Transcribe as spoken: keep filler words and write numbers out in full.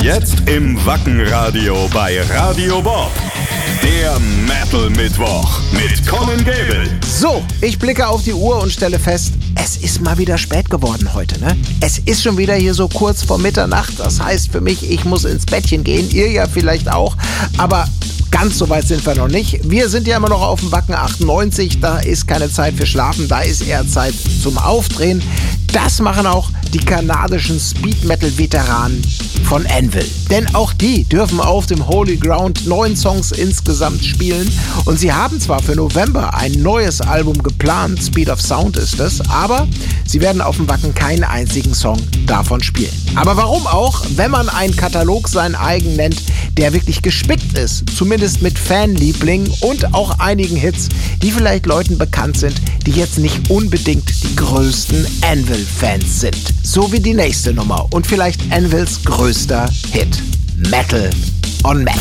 Jetzt im Wackenradio bei Radio Bob. Der Metal-Mittwoch mit Colin Gable. So, ich blicke auf die Uhr und stelle fest, es ist mal wieder spät geworden heute, ne? Es ist schon wieder hier so kurz vor Mitternacht. Das heißt für mich, ich muss ins Bettchen gehen. Ihr ja vielleicht auch. Aber ganz so weit sind wir noch nicht. Wir sind ja immer noch auf dem Wacken achtundneunzig. Da ist keine Zeit für Schlafen. Da ist eher Zeit zum Aufdrehen. Das machen auch die kanadischen Speed-Metal-Veteranen von Anvil. Denn auch die dürfen auf dem Holy Ground neun Songs insgesamt spielen. Und sie haben zwar für November ein neues Album geplant, Speed of Sound ist es, aber sie werden auf dem Wacken keinen einzigen Song davon spielen. Aber warum auch, wenn man einen Katalog sein eigen nennt, der wirklich gespickt ist, zumindest mit Fanlieblingen und auch einigen Hits, die vielleicht Leuten bekannt sind, die jetzt nicht unbedingt die größten Anvil-Fans sind. So wie die nächste Nummer und vielleicht Anvils größter Hit, Metal on Metal.